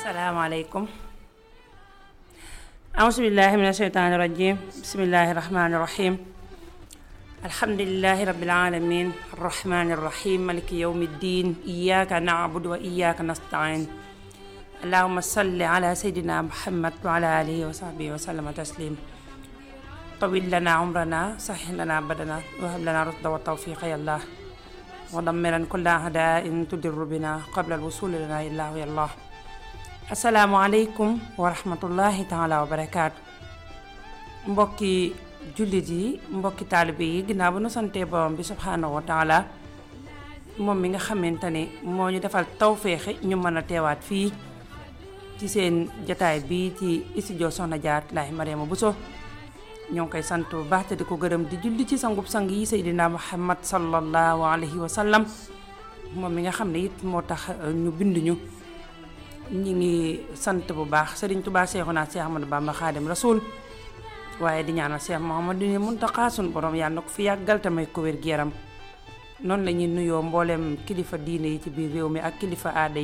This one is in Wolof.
Assalamualaikum. A'udzubillahi minasyaitonirrajim. Bismillahirrahmanirrahim. Alhamdulillahi rabbil alamin. Arrahmanirrahim. Maliki yaumiddin. Iyyaka na'budu wa iyyaka nasta'in. Allahumma salli ala sayyidina Muhammad wa ala alihi wa sahbihi wa sallama taslim. Tawil lana umrana, sahih lana badana, wa hab lana rusda wa tawfiqa ya Allah. Wa dammiran kulla hada'in tudirru bina qabla al-wusul lana illahu ya Allah. Assalamualaikum wa rahmatullahi ta'ala wa barakatuh. Mbokki jullit yi, mbokki taalibe yi, ginnaaw bu nu sante borom bi subhanahu wa ta'ala moom mi nga xamanteni moo ñu defal tawféex ñu mën a teewaat fii ci seen jotaay bi ci studio Soxna Jaaratullaahi Mariama Bousso ñoo ngi koy sant bu baax te di ko gërëm di julli ci sangub sang yi Seydina Muhammad sallallahu alayhi wa sallam moom mi nga xam ne it moo tax ñu bind ñu ngi sant bu baax Serigne Touba Cheikhouna Cheikh Ahmadou Bamba Khadim Rasoul waaye di ñaanal Cheikh Mouhamadou Mountakha sun borom yàlla na ko fi yàggal te may ko wér gu yaram noonu la ñuy nuyoo mboolem kilifa diine yi ci biir réew mi ak kilifa aada